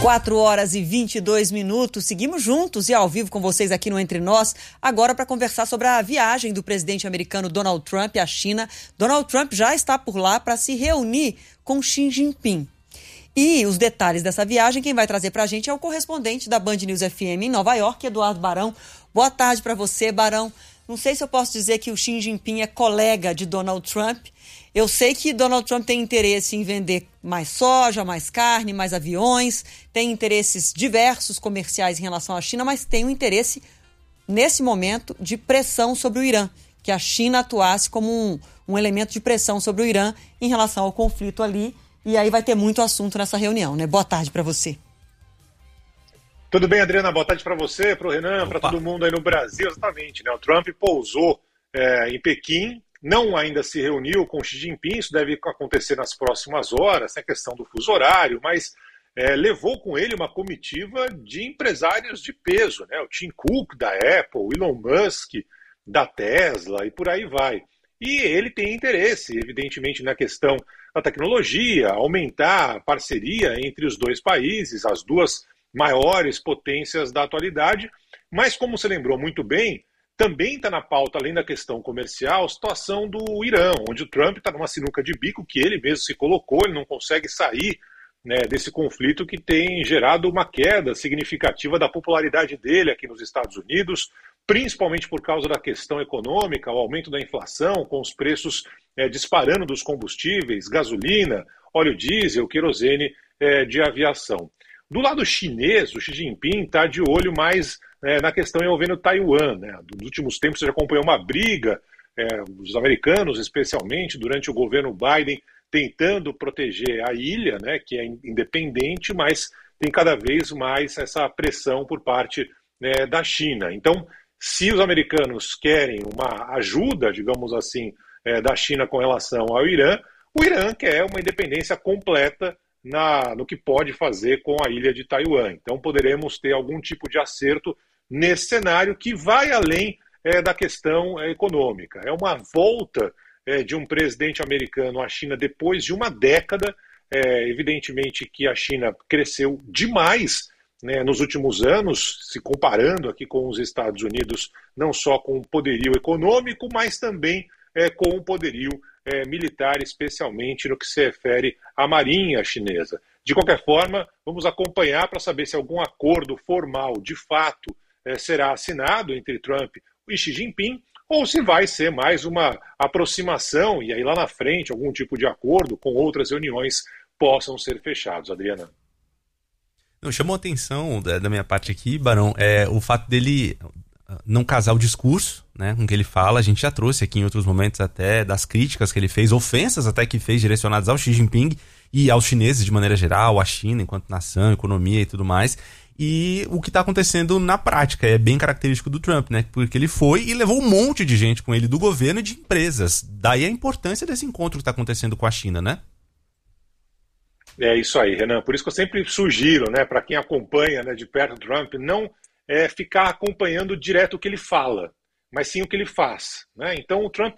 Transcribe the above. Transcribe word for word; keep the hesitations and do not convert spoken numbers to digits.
quatro horas e vinte e dois minutos, seguimos juntos e ao vivo com vocês aqui no Entre Nós, agora para conversar sobre a viagem do presidente americano Donald Trump à China. Donald Trump já está por lá para se reunir com Xi Jinping. E os detalhes dessa viagem, quem vai trazer para a gente é o correspondente da Band News F M em Nova York, Eduardo Barão. Boa tarde para você, Barão. Não sei se eu posso dizer que o Xi Jinping é colega de Donald Trump. Eu sei que Donald Trump tem interesse em vender mais soja, mais carne, mais aviões, tem interesses diversos comerciais em relação à China, mas tem um interesse, nesse momento, de pressão sobre o Irã, que a China atuasse como um, um elemento de pressão sobre o Irã em relação ao conflito ali, e aí vai ter muito assunto nessa reunião, né? Boa tarde para você. Tudo bem, Adriana? Boa tarde para você, para o Renan, para todo mundo aí no Brasil. Exatamente, né? O Trump pousou é, em Pequim, não ainda se reuniu com Xi Jinping, isso deve acontecer nas próximas horas, tem a questão do fuso horário, mas é, levou com ele uma comitiva de empresários de peso, né? O Tim Cook da Apple, o Elon Musk da Tesla e por aí vai. E ele tem interesse, evidentemente, na questão da tecnologia, aumentar a parceria entre os dois países, as duas maiores potências da atualidade, mas como você lembrou muito bem, também está na pauta, além da questão comercial, a situação do Irã, onde o Trump está numa sinuca de bico que ele mesmo se colocou, ele não consegue sair, né, desse conflito que tem gerado uma queda significativa da popularidade dele aqui nos Estados Unidos, principalmente por causa da questão econômica, o aumento da inflação, com os preços é, disparando dos combustíveis, gasolina, óleo diesel, querosene é, de aviação. Do lado chinês, o Xi Jinping está de olho mais é, na questão envolvendo Taiwan, né? Nos últimos tempos você já acompanhou uma briga, é, os americanos especialmente, durante o governo Biden, tentando proteger a ilha, né, que é independente, mas tem cada vez mais essa pressão por parte né, da China. Então, se os americanos querem uma ajuda, digamos assim, é, da China com relação ao Irã, o Irã quer uma independência completa Na, no que pode fazer com a ilha de Taiwan. Então poderemos ter algum tipo de acerto nesse cenário que vai além é, da questão é, econômica. É uma volta é, de um presidente americano à China depois de uma década. É, evidentemente que a China cresceu demais né, nos últimos anos, se comparando aqui com os Estados Unidos, não só com o poderio econômico, mas também é, com o poderio É, militar, especialmente no que se refere à marinha chinesa. De qualquer forma, vamos acompanhar para saber se algum acordo formal, de fato, é, será assinado entre Trump e Xi Jinping, ou se vai ser mais uma aproximação e aí lá na frente algum tipo de acordo com outras reuniões possam ser fechados. Adriana. Não, chamou a atenção da, da minha parte aqui, Barão, é o fato dele não casar o discurso, né, com o que ele fala. A gente já trouxe aqui em outros momentos até das críticas que ele fez, ofensas até que fez direcionadas ao Xi Jinping e aos chineses de maneira geral, à China enquanto nação, economia e tudo mais. E o que está acontecendo na prática é bem característico do Trump, né, porque ele foi e levou um monte de gente com ele do governo e de empresas. Daí a importância desse encontro que está acontecendo com a China, né? É isso aí, Renan. Por isso que eu sempre sugiro, né, para quem acompanha né, de perto o Trump, não é ficar acompanhando direto o que ele fala, mas sim o que ele faz. Né? Então o Trump